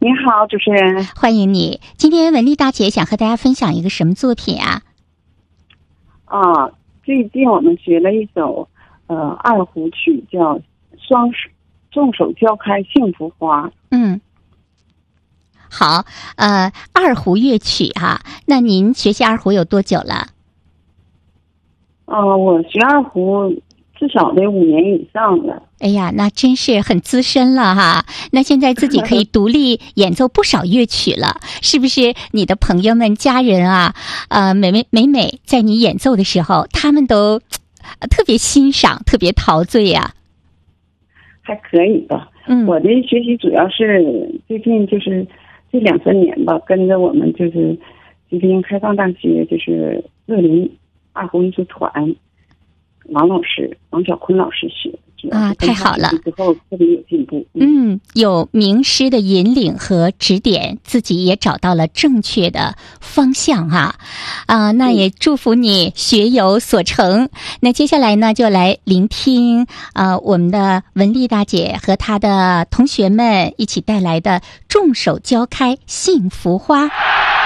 你好，主持人， 欢迎你。今天文丽大姐想和大家分享一个什么作品啊？ 最近我们学了一首二胡曲，叫众手交开幸福花。 好，二胡乐曲哈，那您学习二胡有多久了？ 我学二胡至少得5年以上了。 哎呀，那真是很资深了哈。那现在自己可以独立演奏不少乐曲了，是不是？你的朋友们、家人啊，每在你演奏的时候，他们都特别欣赏，特别陶醉呀。 还可以吧。我的学习主要是最近就是这2-3年吧，跟着我们就是吉林开放大学就是乐林二胡艺术团王小坤老师学啊，太好了！ 之后特别有进步。 有名师的引领和指点，自己也找到了正确的方向啊！那也祝福你学有所成。那接下来呢，就来聆听我们的文丽大姐和她的同学们一起带来的《众手交开幸福花》。